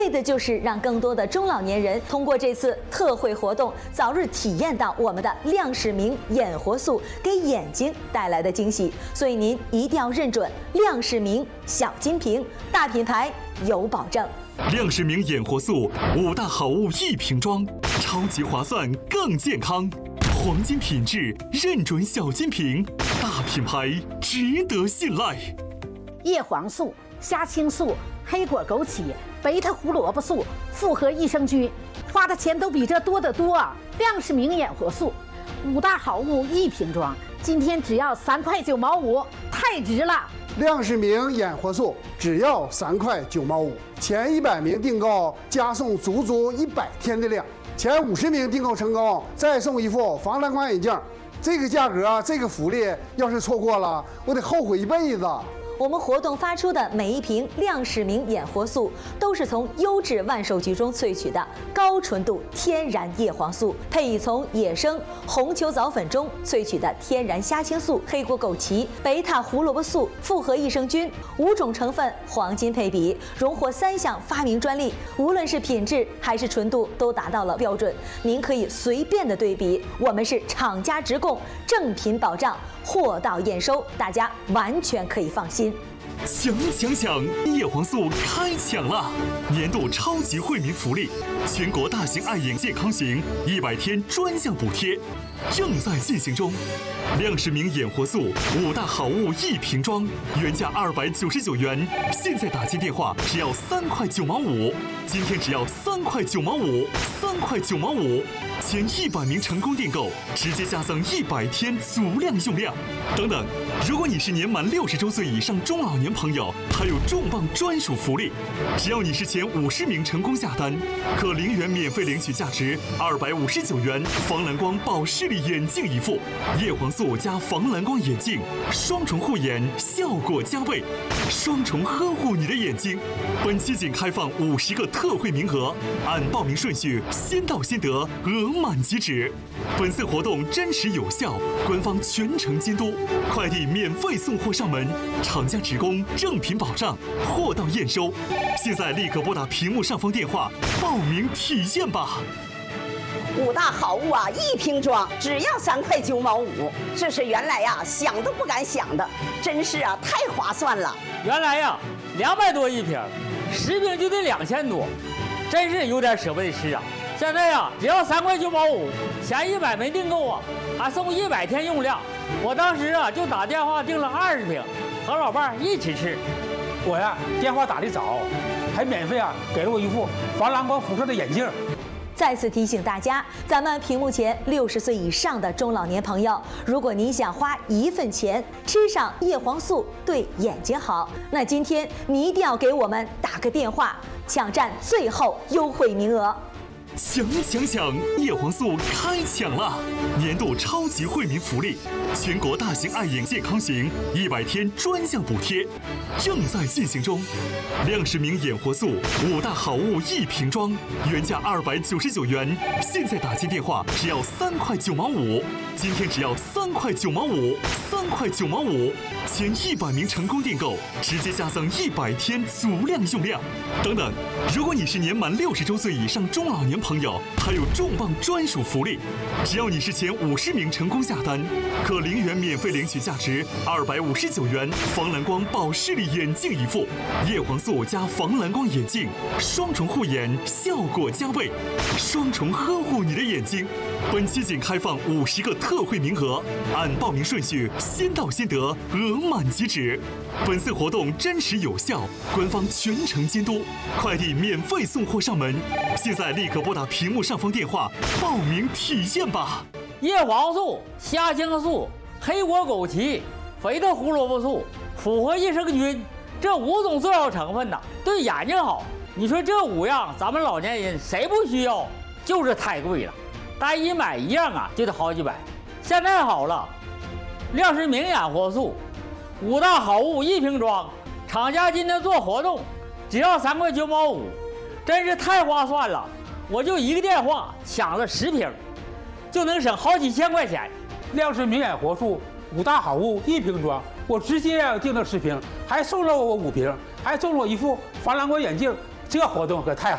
为的就是让更多的中老年人通过这次特惠活动，早日体验到我们的亮视明眼活素给眼睛带来的惊喜。所以您一定要认准亮视明小金瓶，大品牌有保证。 亮视明眼活素5大好物1瓶装，超级划算更健康，黄金品质认准小金瓶，大品牌值得信赖。 叶黄素、虾青素、黑果枸杞、贝塔胡萝卜素、复合益生菌，花的钱都比这多得多。亮视明眼活素5大好物1瓶装，今天只要3块9毛5，太值了！ 亮视明眼活素只要3块9毛5，前100名订购加送足100天的量，前50名订购成功再送一副防蓝光眼镜。这个价格，这个福利，要是错过了，我得后悔一辈子。 我们活动发出的每一瓶亮视明眼活素，都是从优质万寿菊中萃取的高纯度天然叶黄素，配以从野生红球藻粉中萃取的天然虾青素、黑果枸杞、贝塔胡萝卜素、复合益生菌5种成分黄金配比，荣获3项发明专利，无论是品质还是纯度都达到了标准。您可以随便的对比，我们是厂家直供，正品保障，货到验收，大家完全可以放心。 抢！叶黄素开抢了！年度超级惠民福利，全国大型爱眼健康行100天专项补贴正在进行中。亮视明眼活素5大好物1瓶装，原价299元，现在打进电话只要3块9毛5，今天只要3块9毛5，3块9毛5。前100名成功订购，直接加赠100天足量用量。等等，如果你是年满60周岁以上中老年朋友，还有重磅专属福利，只要你是前50名成功下单，可0元免费领取价值259元防蓝光保视力眼镜一副，叶黄素加防蓝光眼镜，双重护眼，效果加倍，双重呵护你的眼睛。本期仅开放50个特惠名额，按报名顺序先到先得，额满即止。本次活动真实有效，官方全程监督，快递免费送货上门，厂家直供，正品保障，货到验收。现在立刻拨打屏幕上方电话报名体验吧。 5大好物啊，1瓶装只要3块9毛5，这是原来呀想都不敢想的，真是啊太划算了。 原来呀200多1瓶，10瓶就得2000多，真是有点舍不得吃啊。现在呀只要3块9毛5，前100名订购啊还送100天用量。我当时啊就打电话订了20瓶，和老伴一起吃。 我呀电话打得早，还免费啊给了我一副防蓝光辐射的眼镜。 再次提醒大家，咱们屏幕前60岁以上的中老年朋友，如果您想花1份钱吃上叶黄素对眼睛好，那今天你一定要给我们打个电话，抢占最后优惠名额。 抢！叶黄素开抢了！年度超级惠民福利，全国大型爱眼健康行100天专项补贴正在进行中。亮视明眼活素5大好物1瓶装，原价299元，现在打进电话只要3块9毛5，今天只要3块9毛5，3块9毛5。前100名成功订购，直接加赠100天足量用量。等等，如果你是年满60周岁以上中老年朋友，还有重磅专属福利，只要你是前50名成功下单，可0元免费领取价值259元防蓝光保视力眼镜一副，叶黄素加防蓝光眼镜，双重护眼，效果加倍，双重呵护你的眼睛。本期仅开放50个特惠名额，按报名顺序先到先得，额满即止。本次活动真实有效，官方全程监督，快递免费送货上门。现在立刻拨打屏幕上方电话报名体验吧。 叶黄素、虾青素、黑果枸杞、贝塔胡萝卜素、复合益生菌，这5种重要成分呐，对眼睛好。你说这5样，咱们老年人谁不需要？就是太贵了，单一买1样啊就得好几百。现在好了，亮视明眼活素5大好物1瓶装，厂家今天做活动，只要3块9毛5，真是太划算了。我就一个电话抢了10瓶，就能省好几千块钱。 亮视明眼活素5大好物1瓶装，我直接订了10瓶，还送了我5瓶，还送了我一副防蓝光眼镜，这活动可太好。